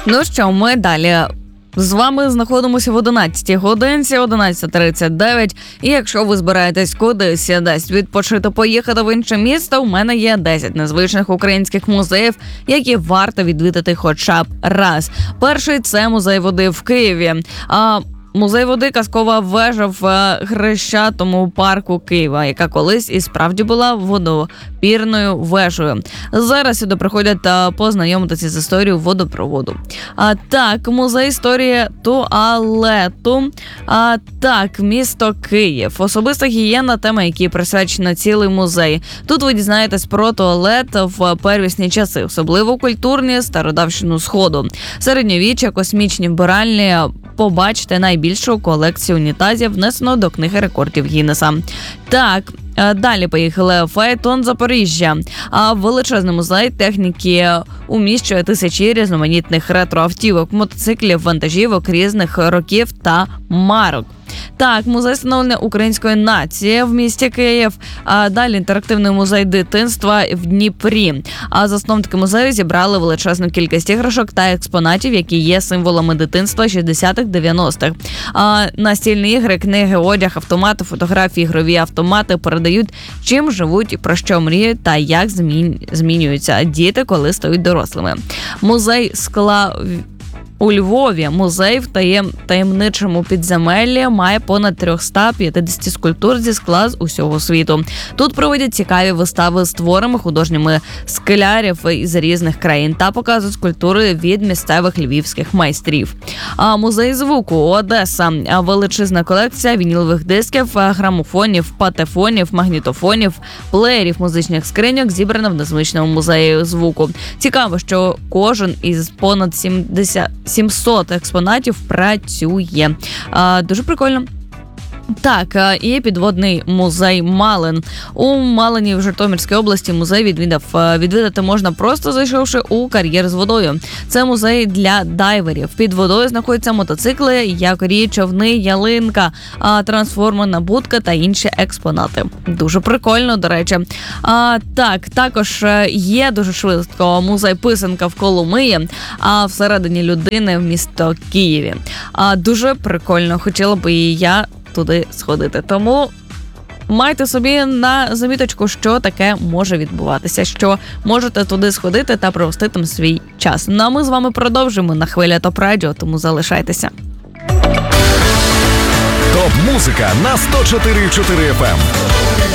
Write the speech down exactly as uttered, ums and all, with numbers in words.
Ну що, ми далі з вами знаходимося в одинадцятій годинці, одинадцята тридцять дев'ять. І якщо ви збираєтесь кудись десь відпочити, поїхати в інше місто, у мене є десять незвичних українських музеїв, які варто відвідати хоча б раз. Перший – це музей води в Києві. А Музей води «Казкова вежа» в Хрещатому парку Києва, яка колись і справді була водопірною вежею. Зараз сюди приходять познайомитися з історією водопроводу. А так, музей історії туалету. А так, місто Київ. Особиста гігієна – тема, якій присвячена цілий музей. Тут ви дізнаєтесь про туалет в первісні часи, особливо культурні, стародавщину Сходу. Середньовіччя, космічні вбиральні, побачите найбільшу колекцію унітазів, внесено до книги рекордів Гіннеса. Так, далі поїхали. Фаетон Запоріжжя. Величезний музей техніки уміщує тисячі різноманітних ретроавтівок, мотоциклів, вантажівок різних років та марок. Так, музей становлення української нації в місті Київ. А далі інтерактивний музей дитинства в Дніпрі. А засновники музею зібрали величезну кількість іграшок та експонатів, які є символами дитинства шістдесятих-дев'яностих. А настільні ігри, книги, одяг, автомати, фотографії, ігрові автомати передають, чим живуть, про що мріють та як змінюються діти, коли стають дорослими. Музей скла у Львові. Музей в таєм, таємничому підземеллі має понад триста п'ятдесят скульптур зі скла з усього світу. Тут проводять цікаві вистави з творами художніми скелярів із різних країн та показують скульптури від місцевих львівських майстрів. А музей звуку Одеса. Величезна колекція вінілових дисків, грамофонів, патефонів, магнітофонів, плеєрів, музичних скриньок зібрана в незвичному музеї звуку. Цікаво, що кожен із понад сімсот експонатів працює. А, дуже прикольно. Так, і підводний музей Малин. У Малині в Житомирській області музей відвідав. Відвідати можна просто зайшовши у кар'єр з водою. Це музей для дайверів. Під водою знаходяться мотоцикли, якорі, човни, ялинка, трансформерна будка та інші експонати. Дуже прикольно, до речі. А, так, також є дуже швидко музей Писанка в Коломиї, а всередині людини в місто Києві. А, дуже прикольно. Хотіла би і я туди сходити. Тому майте собі на заміточку, що таке може відбуватися, що можете туди сходити та провести там свій час. Ну а ми з вами продовжимо на хвилі Топ Радіо, тому залишайтеся. Топ-музика на сто чотири і чотири еф ем.